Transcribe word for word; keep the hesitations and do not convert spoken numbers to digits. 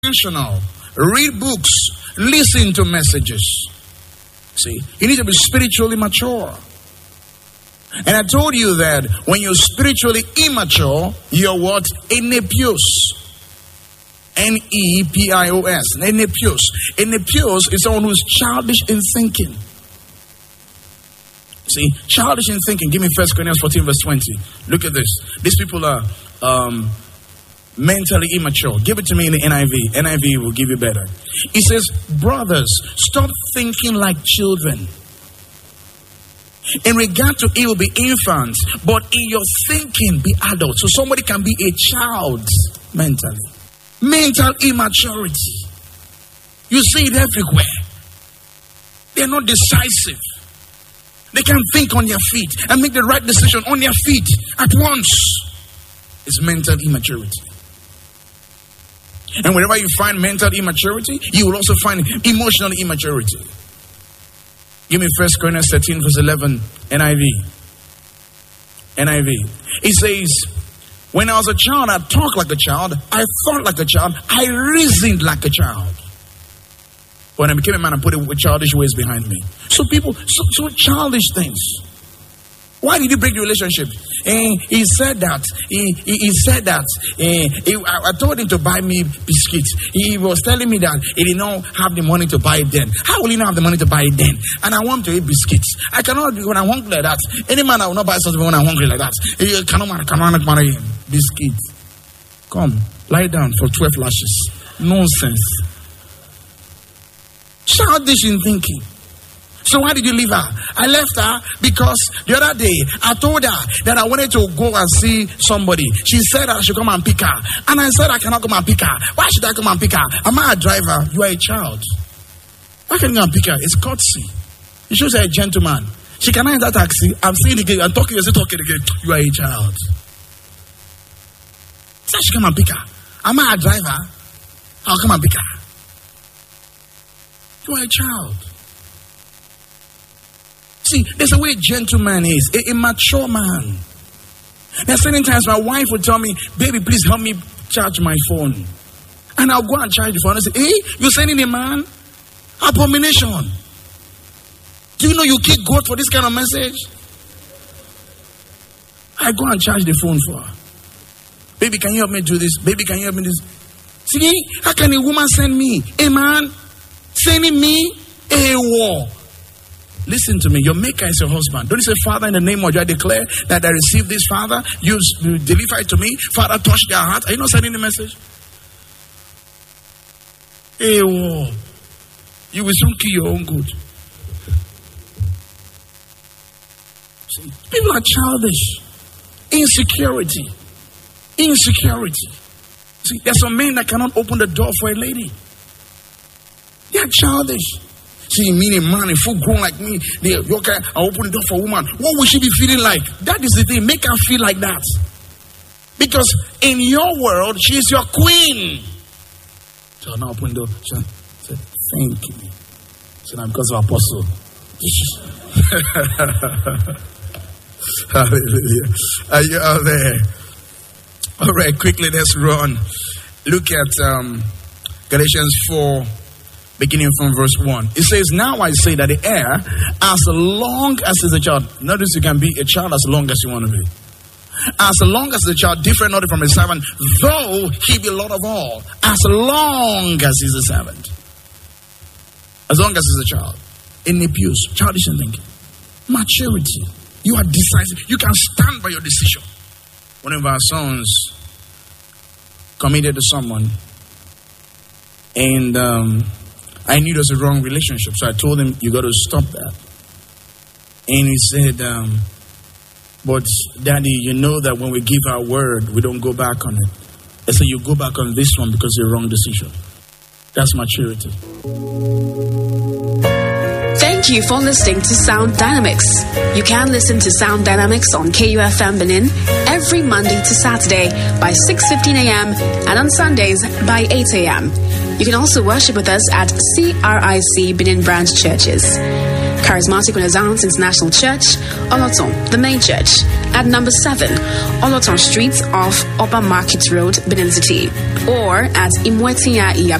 intentional. Read books. Listen to messages. See, you need to be spiritually mature. And I told you that when you're spiritually immature, you're what? Enepios. N E P I O S. Enepios. Enepios is someone who's childish in thinking. See, childish in thinking. Give me First Corinthians fourteen verse twenty. Look at this. These people are um, mentally immature. Give it to me in the N I V. N I V will give you better. It says, brothers, stop thinking like children. In regard to evil, be infants, but in your thinking, be adults. So somebody can be a child mentally. Mental immaturity. You see it everywhere. They're not decisive. They can't think on their feet and make the right decision on their feet at once. It's mental immaturity. And wherever you find mental immaturity, you will also find emotional immaturity. Give me First Corinthians thirteen verse eleven, N I V. N I V. It says, when I was a child, I talked like a child, I thought like a child, I reasoned like a child. When I became a man, I put it childish ways behind me. So people, so, so childish things. Why did he break the relationship? And he said that. He, he, he said that. And he, I, I told him to buy me biscuits. He was telling me that he did not have the money to buy it then. How will he not have the money to buy it then? And I want to eat biscuits. I cannot, when I'm hungry like that. Any man, I will not buy something when I'm hungry like that. He cannot, cannot marry him. Biscuits. Come, lie down for twelve lashes. Nonsense. Childish in thinking. So why did you leave her? I left her because the other day I told her that I wanted to go and see somebody. She said I should come and pick her. And I said I cannot come and pick her. Why should I come and pick her? Am I a driver? You are a child. Why can't you go and pick her? It's courtesy. You should say a gentleman. She cannot enter taxi. I'm seeing the gate. I'm talking. You're still talking again. You are a child. So I should come and pick her. Am I a driver? I'll come and pick her. You are a child. See, there's a way a gentleman is, a, a mature man. There are certain times my wife would tell me, baby, please help me charge my phone. And I'll go and charge the phone and say, hey, you're sending a man? Abomination. Do you know you kick God for this kind of message? I go and charge the phone for her. Baby, can you help me do this? Baby, can you help me do this? See, how can a woman send me? A man sending me a war. Listen to me. Your maker is your husband. Don't you say, Father, in the name of God, I declare that I receive this, Father. You deliver it to me. Father, touch their heart. Are you not sending the message? Hey, war. You will soon kill your own good. See, people are childish. Insecurity. Insecurity. See, there's some men that cannot open the door for a lady. They are childish. See, me, a man, a full grown like me, they, okay, I open the door for a woman. What will she be feeling like? That is the thing. Make her feel like that. Because in your world, she is your queen. So now open the door. She said, thank you. So now because of Apostle. Hallelujah. Are you out there? All right, quickly, let's run. Look at um, Galatians four. Beginning from verse one. It says, now I say that the heir, as long as is a child. Notice you can be a child as long as you want to be. As long as the child, different not from a servant, though he be Lord of all. As long as he's a servant. As long as he's a child. In abuse, childish in thinking. Maturity. You are decisive. You can stand by your decision. One of our sons committed to someone. And um I knew it was a wrong relationship, so I told him, you got to stop that. And he said, um, but Daddy, you know that when we give our word, we don't go back on it. I said, you go back on this one because it's a wrong decision. That's maturity. Thank you for listening to Sound Dynamics. You can listen to Sound Dynamics on K U F M Benin every Monday to Saturday by six fifteen a.m. and on Sundays by eight a.m. You can also worship with us at C R I C Benin Branch Churches, Charismatic Renaissance International Church, Oloton, the main church, at number seven, Oloton Street off Upper Market Road, Benin City, or at Imwetia